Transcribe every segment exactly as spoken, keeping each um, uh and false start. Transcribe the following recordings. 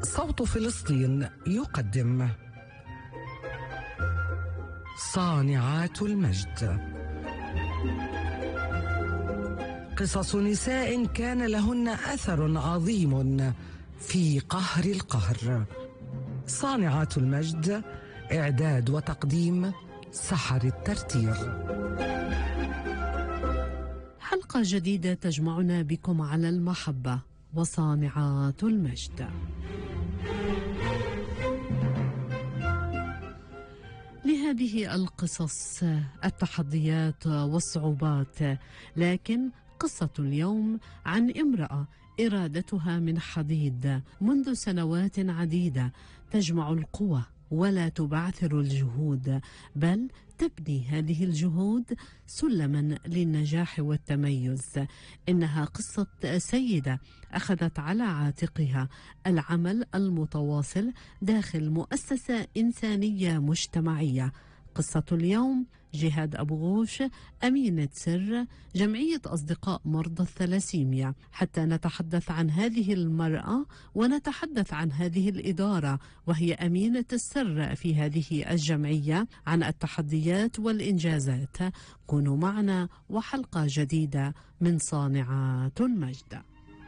صوت فلسطين يقدم صانعات المجد، قصص نساء كان لهن أثر عظيم في قهر القهر. صانعات المجد، إعداد وتقديم سحر الترتير. حلقة جديدة تجمعنا بكم على المحبة وصانعات المجد. لهذه القصص التحديات والصعوبات، لكن قصة اليوم عن امرأة إرادتها من حديد منذ سنوات عديدة، تجمع القوى ولا تبعثر الجهود، بل تبني هذه الجهود سلما للنجاح والتميز. إنها قصة سيدة أخذت على عاتقها العمل المتواصل داخل مؤسسة إنسانية مجتمعية. قصة اليوم جهاد أبو غوش، أمينة سر جمعية أصدقاء مرضى الثلاسيميا. حتى نتحدث عن هذه المرأة ونتحدث عن هذه الإدارة وهي أمينة السر في هذه الجمعية، عن التحديات والإنجازات. كونوا معنا وحلقة جديدة من صانعات المجد.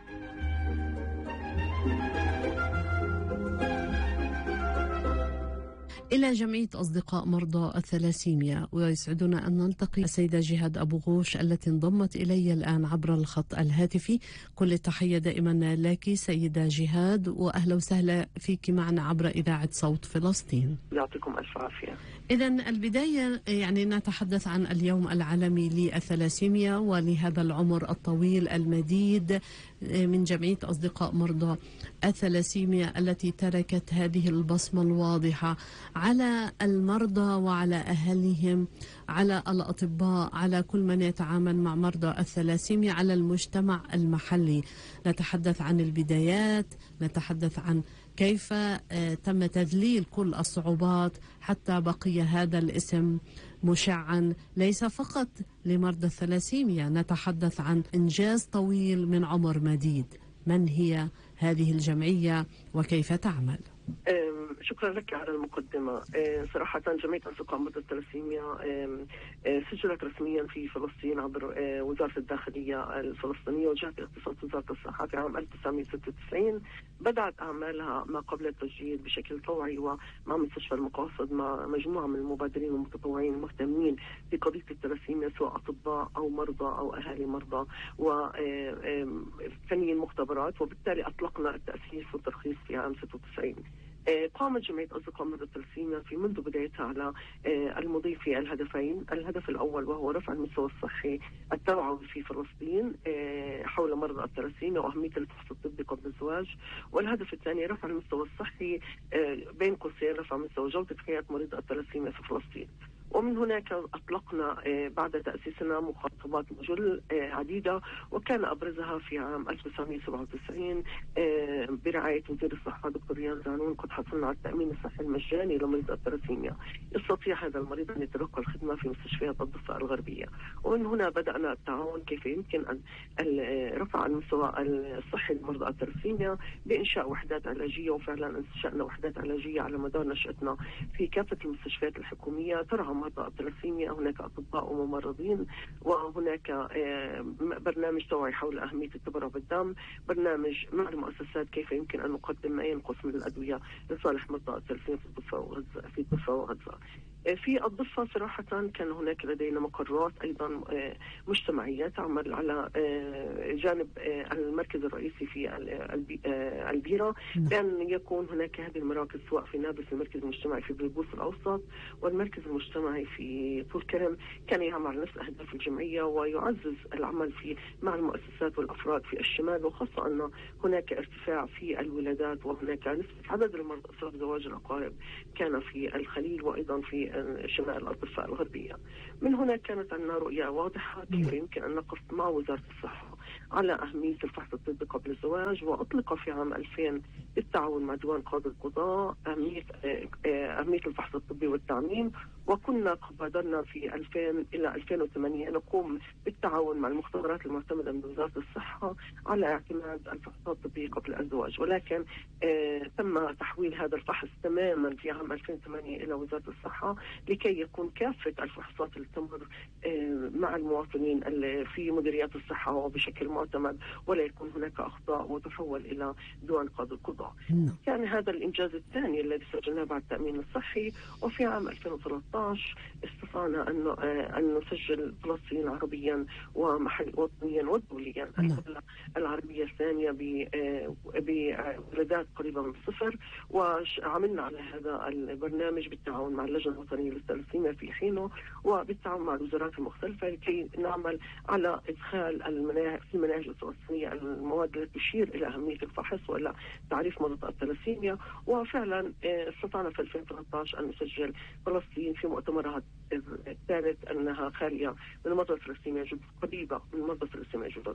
إلى جمعية أصدقاء مرضى الثلاسيميا، ويسعدنا أن نلتقي السيدة جهاد أبو غوش التي انضمت إلي الآن عبر الخط الهاتفي. كل التحية دائما لك سيدة جهاد، وأهلا وسهلا فيك معنا عبر إذاعة صوت فلسطين. يعطيكم ألف عافية. إذن البداية يعني نتحدث عن اليوم العالمي للثلاسيميا ولهذا العمر الطويل المديد من جمعية أصدقاء مرضى الثلاسيميا التي تركت هذه البصمة الواضحة على المرضى وعلى أهلهم، على الأطباء، على كل من يتعامل مع مرضى الثلاسيميا، على المجتمع المحلي. نتحدث عن البدايات، نتحدث عن كيف تم تذليل كل الصعوبات حتى بقي هذا الاسم مشعا ليس فقط لمرضى الثلاسيميا. نتحدث عن إنجاز طويل من عمر مديد. من هي هذه الجمعية وكيف تعمل؟ شكرا لك على المقدمة. صراحة جمعية أصدقاء مرضى الثلاسيميا سجلت رسميا في فلسطين عبر وزارة الداخلية الفلسطينية وجهة اختصاص وزارة الصحة في عام ألف وتسعمائة وستة وتسعين. بدأت أعمالها ما قبل التسجيل بشكل طوعي ومع مستشفى المقاصد مع مجموعة من المبادرين والمتطوعين المهتمين بقضية الثلاسيميا، سواء أطباء أو مرضى أو أهالي مرضى وفنيين مختبرات، وبالتالي أطلقنا التأسيس والترخيص في عام ستة وتسعين. قامت جمعية أصدقاء مرضى الثلاسيميا في منذ بدايتها على المضي في الهدفين. الهدف الأول وهو رفع المستوى الصحي التوعوي في فلسطين حول مرضى الثلاسيميا وأهمية الفحص الطبي قبل الزواج، والهدف الثاني رفع المستوى الصحي بين قوسين رفع مستوى جودة حياة مريض الثلاسيميا في فلسطين. ومن هناك أطلقنا بعد تأسيسنا مخاطبات مجل عديدة، وكان أبرزها في عام ألف وتسعمائة وسبعة وتسعين برعاية وزير الصحة دكتور رياض زانون. قد حصلنا على التأمين الصحي المجاني لمريض الثلاسيميا، يستطيع هذا المريض أن يتلقى الخدمة في مستشفيات الضفة الغربية. ومن هنا بدأنا التعاون كيف يمكن أن رفع المستوى الصحي لمرضى الثلاسيميا بإنشاء وحدات علاجية، وفعلا أنشأنا وحدات علاجية على مدار نشأتنا في كافة المستشفيات الحكومية ترعى مرضى الثلاسيميا. هناك أطباء وممرضين، وهناك برنامج توعي حول أهمية التبرع بالدم، برنامج مع المؤسسات كيف يمكن أن نقدم ما ينقص من الأدوية لصالح مرضى الثلاسيميا في الضفة وغزة في الضفة وغزة. في الضفة صراحة كان هناك لدينا مقرات أيضا مجتمعية تعمل على جانب المركز الرئيسي في البيرة، بأن يكون هناك هذه المراكز سواء في نابلس المركز المجتمعي في بلبوس الأوسط والمركز المجتمعي في طول كرم. كان يعمل على نفس أهداف الجمعية ويعزز العمل في مع المؤسسات والأفراد في الشمال، وخاصة أن هناك ارتفاع في الولادات وهناك نسبة عدد المرضى أسباب زواج الأقارب كان في الخليل وأيضا في شمال الضفة الغربية. من هنا كانت عندنا رؤية واضحة كيف يمكن أن نقف مع وزارة الصحة على أهمية الفحص الطبي قبل الزواج، وأطلق في عام ألفين بالتعاون مع ديوان قاضي القضاء أهمية أهمية الفحص الطبي والتعميم. وكنا بادرنا في ألفين إلى ألفين وثمانية نقوم بالتعاون مع المختبرات المعتمدة من وزارة الصحة على اعتماد الفحوصات الطبية قبل الزواج، ولكن آه تم تحويل هذا الفحص تماما في عام ألفين وثمانية إلى وزارة الصحة لكي يكون كافة الفحوصات اللي تمر آه مع المواطنين في مديريات الصحة وبشكل معتمد، ولا يكون هناك أخطاء وتحول إلى ديوان قاضي القضاء. كان هذا الإنجاز الثاني الذي سجلناه بعد التأمين الصحي. وفي عام ألفين وثلاثة عشر استطعنا أن أن نسجل فلسطين عربيا ومحل وطنيا ودوليا الحملة العربية الثانية بولادات قريبة من الصفر. وعملنا على هذا البرنامج بالتعاون مع اللجنة الوطنية للثلاثيميا في حينه وبالتعاون مع الوزارات المختلفة لكي نعمل على إدخال المناهج في المناهج الفلسطينية المواد التي تشير إلى أهمية الفحص وإلى تعريف مرضى الثلاثيميا. وفعلا استطعنا في ألفين وثلاثة عشر أن نسجل فلسطين في مؤتمرها الثالث أنها خالية من مرضى الثلاثيميا جدد، قريبة من مرضى الثلاثيميا جدد.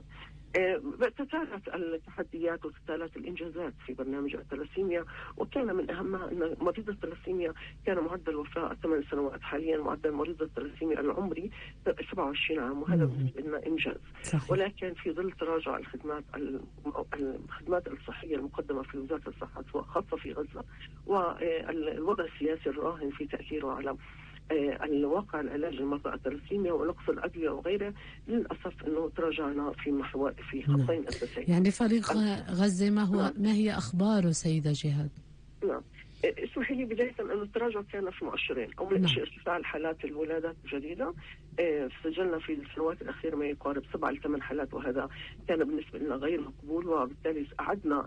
تتالت التحديات وتتالت الإنجازات في برنامج الثلاثيميا، وكان من أهمها أن مريض الثلاثيميا كان معدل الوفاة ثمان سنوات، حاليا معدل مريض الثلاثيميا العمري سبعة وعشرين عام، وهذا بالنسبة لنا إنجاز. صحيح. ولكن في ظل تراجع الخدمات الخدمات الصحية المقدمة في وزارة الصحة خاصة في غزة والوضع السياسي الراهن في تأثيره على الواقع العلاج لمرضى الثلاثيميا ونقص الأدوية وغيره، للأسف أنه تراجعنا في محور في خطين أساسيين. يعني فريق غزة ما هو ما هي أخباره سيدة جهاد؟ نعم، اسمحي لي بداية أن التراجع كان في مؤشرين. أول شيء ارتفاع الحالات الولادات الجديدة، سجلنا في السنوات الأخيرة ما يقارب سبعة لثمان حالات، وهذا كان بالنسبة لنا غير مقبول، وبالتالي أعدنا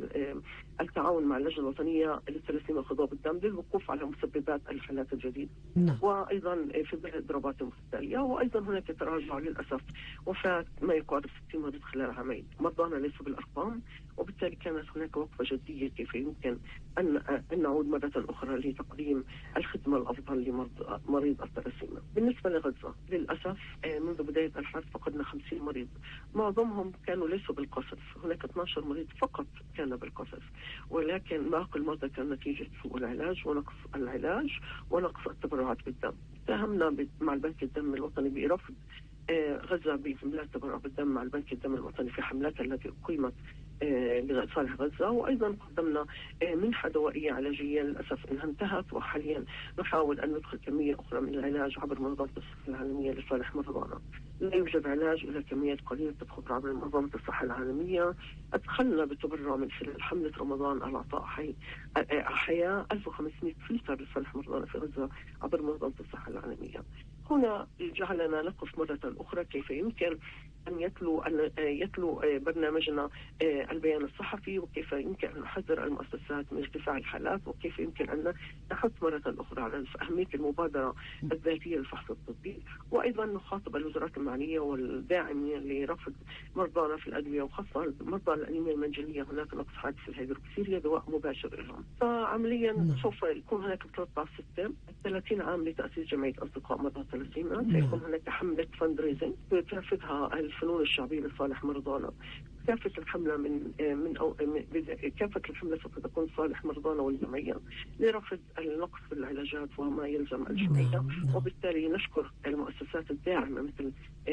التعاون مع اللجنة الوطنية للثلاثيميا وخضاب الدم للوقوف على مسببات الحالات الجديدة. نعم. وأيضا في ظل الإضرابات المتتالية، وأيضا هناك تراجع للأسف وفاة ما يقارب ستين مريض خلال عامين. مرضانا ليسوا بالأرقام، وبالتالي كانت هناك وقفة جدية كيف يمكن أن أن نعود مرة أخرى لتقديم الخدمة الأفضل لمريض الثلاثيميا. بالنسبة لغزة للأسف منذ بداية الحرب فقدنا خمسين مريض، معظمهم كانوا ليسوا بالقصف، هناك اثني عشر مريض فقط كان بالقصف، ولكن باقي المرضى كان نتيجة سوء العلاج ونقص العلاج ونقص التبرعات بالدم. ساهمنا مع البنك الدم الوطني برفض غزة بحملات تبرع بالدم مع البنك الدم الوطني في حملاتها التي قيمت لصالح غزة، وأيضا قدمنا منحة دوائية علاجية للأسف إنها انتهت، وحاليا نحاول أن ندخل كمية أخرى من العلاج عبر منظمة الصحة العالمية لصالح مرضانا. لا يوجد علاج إلا كميات قليلة تدخل عبر منظمة الصحة العالمية. أدخلنا بالتبرع من خلال حملة رمضان العطاء حي حياة ألف وخمسمائة فلتر لصالح مرضانا في غزة عبر منظمة الصحة العالمية. هنا جعلنا نقف مرة أخرى كيف يمكن أن يتلو أن يتلو برنامجنا البيان الصحفي، وكيف يمكن أن نحذر المؤسسات من ارتفاع الحالات، وكيف يمكن أن نحث مرة أخرى على أهمية المبادرة الذاتية للفحص الطبي، وأيضا نخاطب الوزارات المعنية والداعمين لرفض مرضانا في الأدوية، وخاصة مرضى الأنيميا المنجلية. هناك نقص حاد في الهيدروكسيريا دواء مباشر لهم. فعمليا سوف يكون هناك ثلاثة عشر ستة ثلاثين عام لتأسيس جمعية أصدقاء مرضى الثلاثيميا. سيكون هناك حملة فندريزنج تنفذها الفنون الشعبية لصالح مرضانا. كافة الحملة من من أو كافة الحملة سوف تكون صالح مرضانا والجمعية لرفض النقص في العلاجات وما يلزم الجمعية، وبالتالي نشكر المؤسسات الداعمة مثل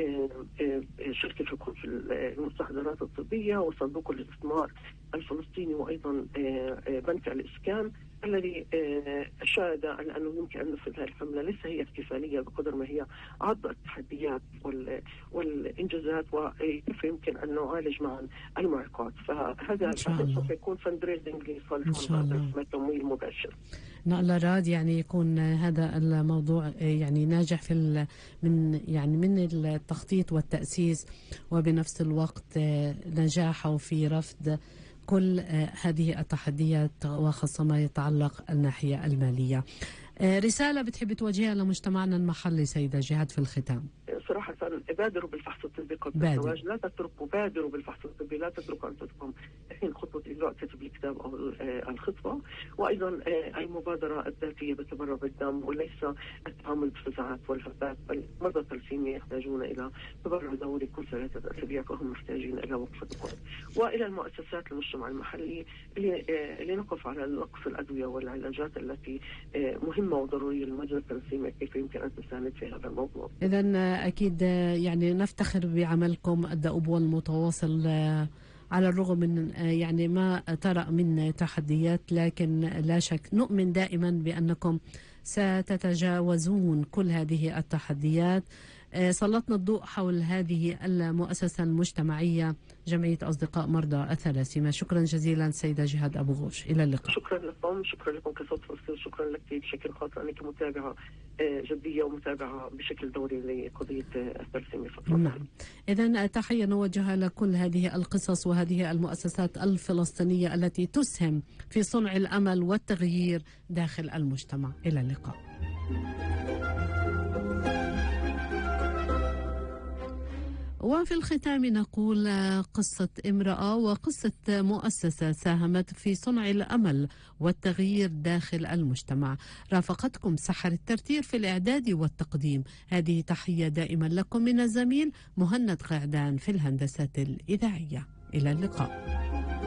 شركة الحقوق في المستحضرات الطبية وصندوق الاستثمار الفلسطيني وأيضا بنك الإسكان الذي شاهد على أنه يمكن أن نفذ هذه الحملة. ليس هي احتفالية بقدر ما هي عرض التحديات والإنجازات وكيف يمكن أن نعالج معا المعيقات. فهذا سوف يكون فندريزنج لصالح التمويل مباشر. نقلة راد، يعني يكون هذا الموضوع يعني ناجح في من يعني من التخطيط والتأسيس، وبنفس الوقت نجاحه في رفض كل هذه التحديات وخاصة ما يتعلق الناحية المالية. رسالة بتحب توجهها لمجتمعنا المحلي سيدة جهاد في الختام؟ صراحة بادروا بالفحص الطبي قبل الزواج، لا تتركوا، بادروا بالفحص الطبي، لا تتركوا أنفسكم الحين خطوة إجراء إجراء كتب الكتاب أو الخطبة، وأيضا المبادرة الذاتية بتبرع بالدم، وليس التعامل بالفزعات والهبات، بل مرضى الثلاسيميا يحتاجون إلى تبرع دوري كل ثلاثة أسابيع، فهم محتاجين إلى وقفة الدم. وإلى المؤسسات المجتمع المحلي لنقف على نقص الأدوية والعلاجات التي مهمة وضرورية لمرضى الثلاسيميا، كيف يمكن أن تساند في هذا الموضوع. إذن أكيد يعني نفتخر بعملكم الدؤوب والمتواصل على الرغم من يعني ما ترى من تحديات، لكن لا شك نؤمن دائما بأنكم ستتجاوزون كل هذه التحديات. سلطنا الضوء حول هذه المؤسسة المجتمعية جمعية أصدقاء مرضى الثلاسيميا. شكرا جزيلا سيدة جهاد أبو غوش، إلى اللقاء. شكرا لكم، شكرا لكم كصوت فلسطين، شكرا لك بشكل خاص أنك متابعة جدية ومتابعة بشكل دوري لقضية الثلاسيميا. نعم، إذن تحية نوجهها لكل هذه القصص وهذه المؤسسات الفلسطينية التي تسهم في صنع الأمل والتغيير داخل المجتمع. إلى اللقاء. وفي الختام نقول قصة امرأة وقصة مؤسسة ساهمت في صنع الأمل والتغيير داخل المجتمع. رافقتكم سحر الترتير في الإعداد والتقديم. هذه تحية دائما لكم من الزميل مهند قعدان في الهندسة الإذاعية. إلى اللقاء.